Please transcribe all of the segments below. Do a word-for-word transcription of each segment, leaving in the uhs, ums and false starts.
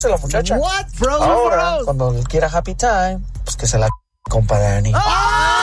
la muchacha. What? Frozen Ahora, bros. cuando él quiera happy time, pues que se la compa Dani. Oh! Oh!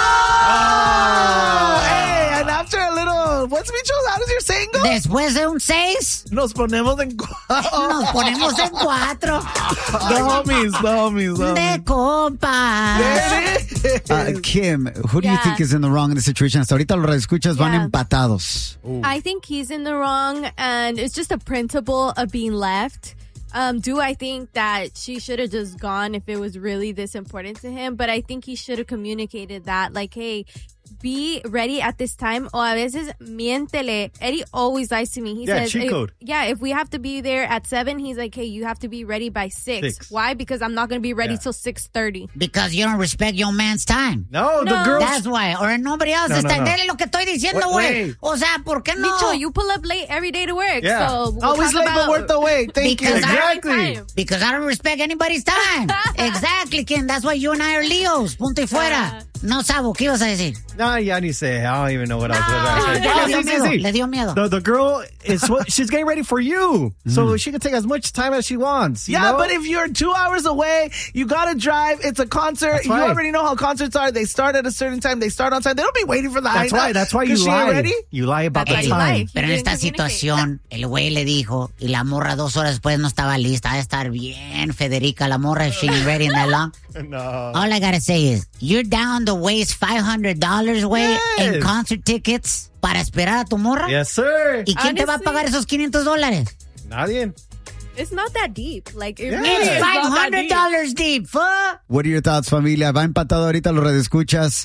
Hey, and after a little, what's Michos? How does your saying go? Después de un seis, nos ponemos en cuatro. Nos ponemos en cuatro. The homies, the homies, the homies. De compa. Uh, Kim, who do Yeah. you think is in the wrong in the situation? Hasta ahorita los radioescuchas van Yeah. empatados. I think he's in the wrong, and it's just a principle of being left. Um, do I think that she should have just gone if it was really this important to him? But I think he should have communicated that, like, hey, be ready at this time. O a veces, miéntele. Eddie always lies to me. He Yeah, says, cheat if- code. yeah, if we have to be there at seven, he's like, hey, you have to be ready by six. Six. Why? Because I'm not going to be ready Yeah. till six thirty. Because you don't respect your man's time. No, the No. girls. That's why. Or nobody else No, está. no, no. Dele lo que estoy diciendo, Wait, güey. wait. O sea, ¿por qué no? Micho, you pull up late every day to work. Yeah. So we'll Always talk late, but about worth the wait. Thank Because you. I- Exactly. time. Because I don't respect anybody's time. Exactly, Kim. That's why you and I are Leos. Punto y fuera. No, Sabo, ¿qué ibas a decir? No, ya ni sé. I don't even know what I was No. going to say. Le dio Sí, sí, miedo. sí. Le dio miedo. The, the girl is what she's getting ready for you, so she can take as much time as she wants. You Yeah, know? but if you're two hours away, you gotta drive. It's a concert. That's You right. already know how concerts are. They start at a certain time. They start on time. They don't be waiting for the that's hype. why. That's why you She ain't lie. ready? You lie about That's the why you time. lie. Pero en He esta didn't communicate. situación, el güey le dijo, y la morra dos horas después no estaba lista. Ha de estar bien, Federica. La morra, she ain't ready in that long. No. All I gotta say is, you're down to waste five hundred dollars, güey, en Yes. concert tickets para esperar a tu morra. Yes, sir. ¿Y quién te va a Honestly- pagar esos quinientos dólares? Nadie. It's not that deep. Like, it Yeah. really It's is five not that hundred deep. dollars deep, fuck. What are your thoughts, familia? Va empatado ahorita los radioescuchas.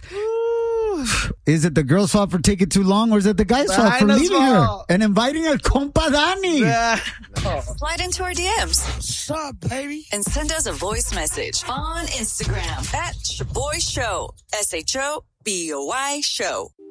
Is it the girl's fault for taking too long, or is it the guy's fault for Dinah's leaving fault. her and inviting her compa Dani? Yeah. Slide into our D Ms. What's up, baby? And send us a voice message on Instagram at Shaboy Show. S H O B O Y Show.